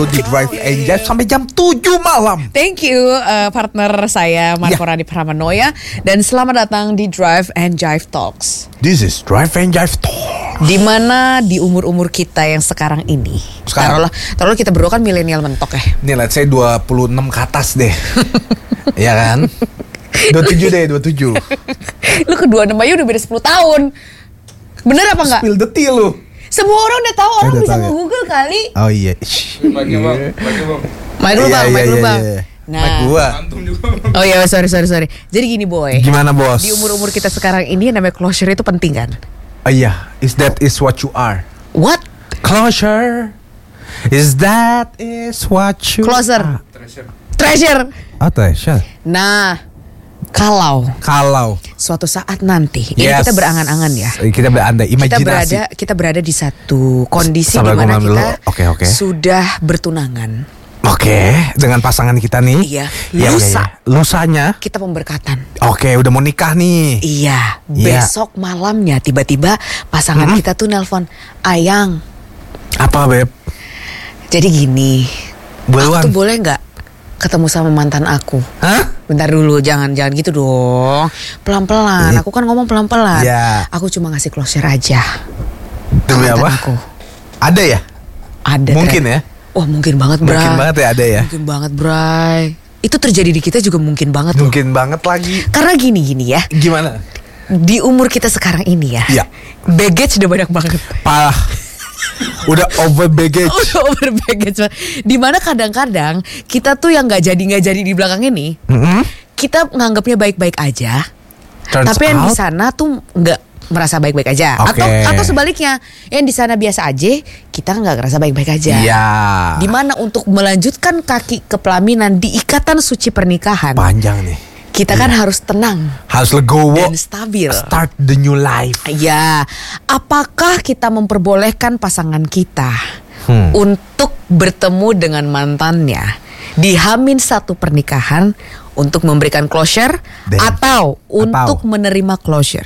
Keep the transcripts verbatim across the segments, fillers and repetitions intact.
di Drive and Jive sampai jam tujuh malam. Thank you uh, partner saya Marco yeah. Radi Pramanoya. Dan selamat datang di Drive and Jive Talks. This is Drive and Jive Talks. Dimana di umur-umur kita yang sekarang ini Sekarang Taruhlah Taruhlah kita berdua kan milenial mentok ya. Nih let's say dua puluh enam ke atas deh. Iya kan? dua puluh tujuh deh, dua puluh tujuh. Lu ke dua puluh enam aja udah beda sepuluh tahun. Bener apa enggak? Spill the tea lu. Semua orang udah tahu, orang udah bisa tahu ya? nge-google kali. Oh iya. Mic-nya bang, mic-nya bang. Mic lu bang, mic lu bang. Nah, mic gua. Oh iya, sorry sorry sorry. Jadi gini boy. Gimana bos? Di umur-umur kita sekarang ini yang namanya closure itu penting kan? Oh iya, is that is what you are? What? Closure. Is that is what you Closer. are? Treasure. Treasure. Oh treasure. Nah, kalau Kalau suatu saat nanti, ini yes. kita berangan-angan ya. Kita berandai imajinasi. Kita berada kita berada di satu kondisi di Sabar, mana gua kita oke, oke. sudah bertunangan. Oke, dengan pasangan kita nih. Iya. Ya, Lusa. ya, ya. Lusanya. Kita pemberkatan. Oke, udah mau nikah nih. Iya. Iya. Besok malamnya tiba-tiba pasangan Hmm? kita tuh nelpon, Ayang. Apa beb? Jadi gini, Buruan. aku tuh boleh nggak ketemu sama mantan aku? Hah? Bentar dulu, jangan jangan gitu dong. Pelan-pelan. Aku kan ngomong pelan-pelan. Iya. Aku cuma ngasih closure aja. Demi Mantan apa? aku. Ada ya? Ada. Mungkin Tre. ya? Wah mungkin banget Bray. Mungkin banget ya ada ya? Mungkin banget Bray. Itu terjadi di kita juga mungkin banget loh. Mungkin banget lagi. Karena gini-gini ya. Gimana? Di umur kita sekarang ini ya. Iya. Baggage udah banyak banget. Parah. Udah over baggage. Udah over baggage. Dimana kadang-kadang kita tuh yang nggak jadi nggak jadi di belakang ini, Mm-hmm. kita nganggapnya baik-baik aja. Turns tapi yang di out- sana tuh nggak merasa baik-baik aja. Oke. Atau atau sebaliknya, yang di sana biasa aja, kita nggak ngerasa baik-baik aja. Iya. Dimana untuk melanjutkan kaki kepelaminan di ikatan suci pernikahan, Panjang nih. kita kan harus tenang Harus legowo. dan stabil. Start the new life. Ya, apakah kita memperbolehkan pasangan kita Hmm. untuk bertemu dengan mantannya di hamin satu pernikahan untuk memberikan closure Damn. atau untuk menerima closure?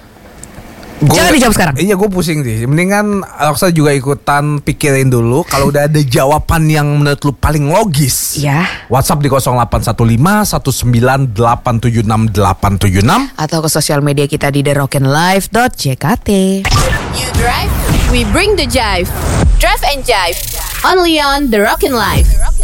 Gua- Jangan dijawab sekarang. Iya gue pusing sih. Mendingan Aloksa juga ikutan pikirin dulu. Kalau udah ada jawaban yang menurut lu paling logis, Ya. WhatsApp di nol delapan satu lima satu sembilan delapan tujuh enam delapan tujuh enam. Atau ke sosial media kita di the rockin live dot j k t. You drive, we bring the jive. Drive and jive, only on the Rockin' Life.